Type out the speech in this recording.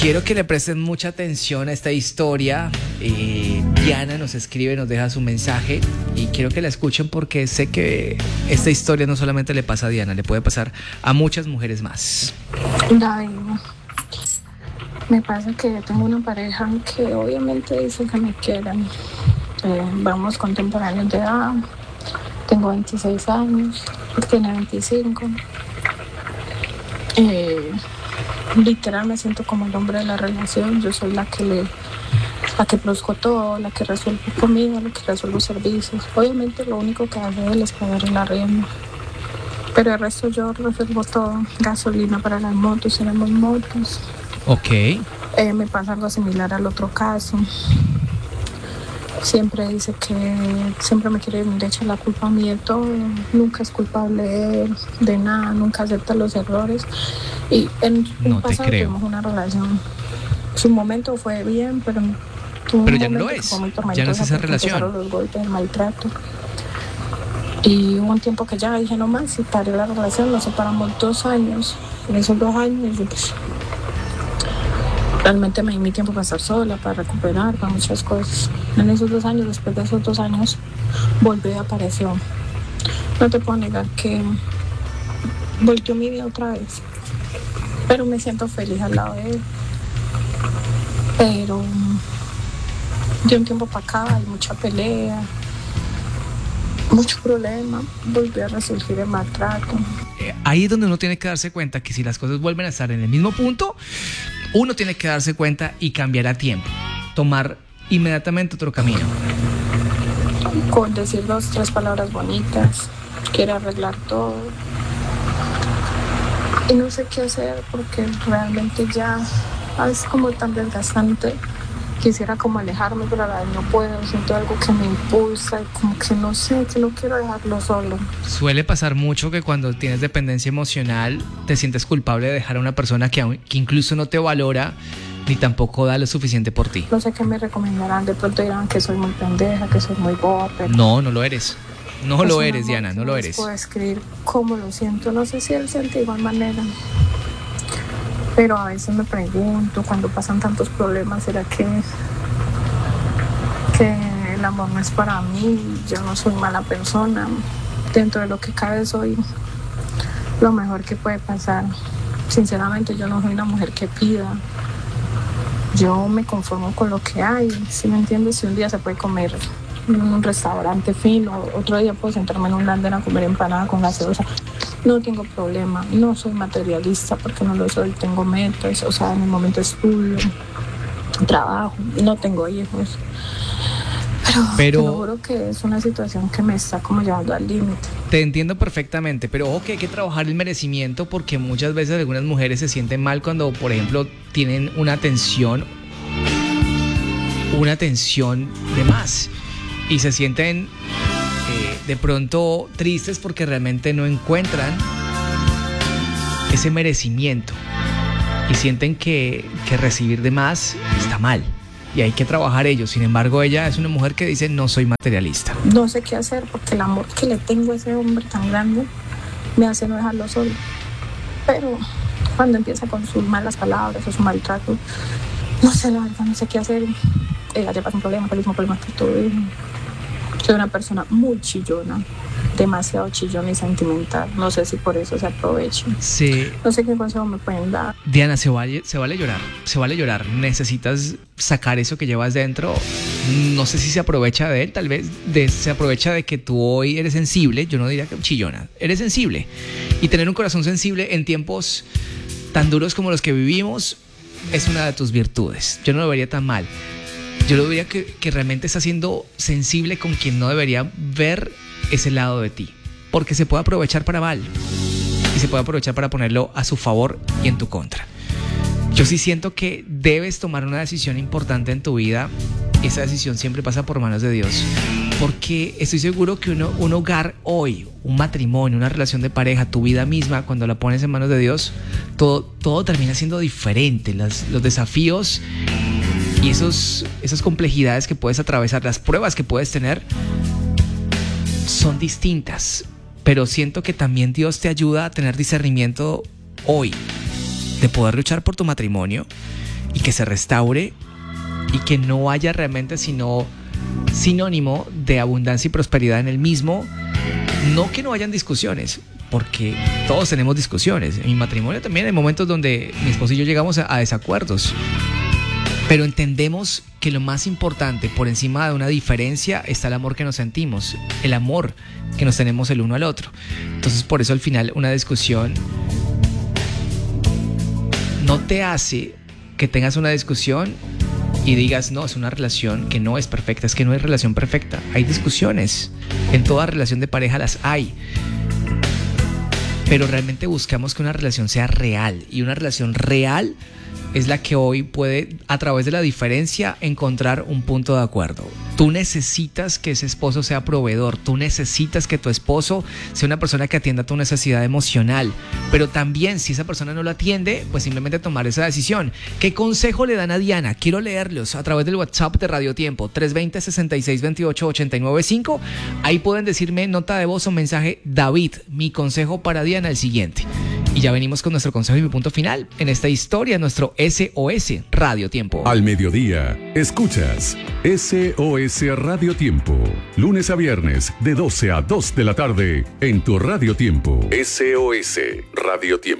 Quiero que le presten mucha atención a esta historia. Diana nos escribe, nos deja su mensaje y quiero que la escuchen porque sé que esta historia no solamente le pasa a Diana, le puede pasar a muchas mujeres más. David, me pasa que tengo una pareja que obviamente dice que me quieren. Vamos contemporáneos de edad. Tengo 26 años, él tiene 25. Literal me siento como el hombre de la relación. Yo soy la que produzco todo, la que resuelve comida, la que resuelve servicios. Obviamente lo único que hace él es pagar el arriendo, pero el resto yo resuelvo todo. Gasolina para las motos, tenemos motos. Ok. Me pasa algo similar al otro caso. Siempre dice que siempre me quiere venir a echar la culpa a mí de todo. Nunca es culpable de nada, nunca acepta los errores. Y en un pasado tuvimos una relación. Su momento fue bien, pero ya no lo es. Ya no es esa relación. Empezaron los golpes, el maltrato. Y hubo un tiempo que ya dije no más y paré la relación. Nos separamos 2 años. En esos 2 años yo pues realmente me di mi tiempo para estar sola, para recuperar, para muchas cosas. En esos 2 años, después de esos 2 años, volvió y apareció. No te puedo negar que volteó mi vida otra vez, pero me siento feliz al lado de él. Pero de un tiempo para acá hay mucha pelea, mucho problema, volvió a resurgir el maltrato. Ahí es donde uno tiene que darse cuenta que si las cosas vuelven a estar en el mismo punto, uno tiene que darse cuenta y cambiar a tiempo, tomar inmediatamente otro camino. Con decir 2, 3 palabras bonitas, quiere arreglar todo. Y no sé qué hacer porque realmente ya es como tan desgastante. Quisiera como alejarme, pero a la vez no puedo. Siento algo que me impulsa y como que no sé, que no quiero dejarlo solo. Suele pasar mucho que cuando tienes dependencia emocional te sientes culpable de dejar a una persona que incluso no te valora ni tampoco da lo suficiente por ti. No sé qué me recomendarán. De pronto dirán que soy muy pendeja, que soy muy boba, pero... No lo eres. No lo eres, Diana, no lo eres. Puedo escribir cómo lo siento. No sé si él siente de igual manera. Pero a veces me pregunto, cuando pasan tantos problemas, ¿será que el amor no es para mí? Yo no soy mala persona. Dentro de lo que cabe soy lo mejor que puede pasar. Sinceramente, yo no soy una mujer que pida. Yo me conformo con lo que hay. ¿Sí me entiendes? Si un día se puede comer en un restaurante fino, otro día puedo sentarme en un andén a comer empanada con gaseosa. No tengo problema, no soy materialista porque no lo soy, tengo metas, o sea, en el momento estudio, trabajo, no tengo hijos. Pero te lo juro que es una situación que me está como llevando al límite. Te entiendo perfectamente, pero ojo que hay que trabajar el merecimiento porque muchas veces algunas mujeres se sienten mal cuando, por ejemplo, tienen una tensión de más y se sienten de pronto tristes porque realmente no encuentran ese merecimiento y sienten que recibir de más está mal y hay que trabajar ello. Sin embargo, ella es una mujer que dice no soy materialista. No sé qué hacer porque el amor que le tengo a ese hombre tan grande me hace no dejarlo solo, pero cuando empieza con sus malas palabras o su maltrato, no sé, la verdad no sé qué hacer. Ella lleva un problema, el mismo problema que tuve. Soy una persona muy chillona, demasiado chillona y sentimental. No sé si por eso se aprovecha. Sí. No sé qué consejo me pueden dar. Diana, se vale llorar. Necesitas sacar eso que llevas dentro. No sé si se aprovecha de él, tal vez se aprovecha de que tú hoy eres sensible. Yo no diría que chillona, eres sensible. Y tener un corazón sensible en tiempos tan duros como los que vivimos es una de tus virtudes. Yo no lo vería tan mal. Yo lo diría que realmente estás siendo sensible con quien no debería ver ese lado de ti, porque se puede aprovechar para mal y se puede aprovechar para ponerlo a su favor y en tu contra. Yo sí siento que debes tomar una decisión importante en tu vida. Esa decisión siempre pasa por manos de Dios, porque estoy seguro que un hogar hoy, un matrimonio, una relación de pareja, tu vida misma, cuando la pones en manos de Dios, todo termina siendo diferente. Los desafíos y esas complejidades que puedes atravesar, las pruebas que puedes tener, son distintas. Pero siento que también Dios te ayuda a tener discernimiento hoy, de poder luchar por tu matrimonio y que se restaure y que no haya realmente sino sinónimo de abundancia y prosperidad en el mismo. No que no hayan discusiones, porque todos tenemos discusiones. En mi matrimonio también hay momentos donde mi esposo y yo llegamos a desacuerdos, pero entendemos que lo más importante por encima de una diferencia está el amor que nos sentimos, el amor que nos tenemos el uno al otro. Entonces por eso al final una discusión no te hace que tengas una discusión y digas, no, es una relación que no es perfecta. Es que no hay relación perfecta. Hay discusiones. En toda relación de pareja las hay. Pero realmente buscamos que una relación sea real. Y una relación real es la que hoy puede, a través de la diferencia, encontrar un punto de acuerdo. Tú necesitas que ese esposo sea proveedor. Tú necesitas que tu esposo sea una persona que atienda tu necesidad emocional. Pero también, si esa persona no lo atiende, pues simplemente tomar esa decisión. ¿Qué consejo le dan a Diana? Quiero leerlos a través del WhatsApp de Radio Tiempo, 320-6628-895. Ahí pueden decirme nota de voz o mensaje: David, mi consejo para Diana, el siguiente. Y ya venimos con nuestro consejo y mi punto final en esta historia, nuestro SOS Radio Tiempo. Al mediodía, escuchas SOS Radio Tiempo. Lunes a viernes, de 12 a 2 de la tarde, en tu Radio Tiempo. SOS Radio Tiempo.